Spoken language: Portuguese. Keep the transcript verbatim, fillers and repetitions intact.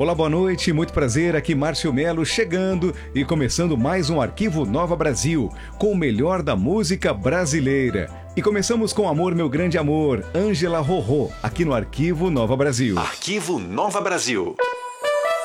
Olá, boa noite, muito prazer, aqui Márcio Melo chegando e começando mais um Arquivo Nova Brasil, com o melhor da música brasileira. E começamos com Amor, Meu Grande Amor, Ângela Rorô, aqui no Arquivo Nova Brasil. Arquivo Nova Brasil.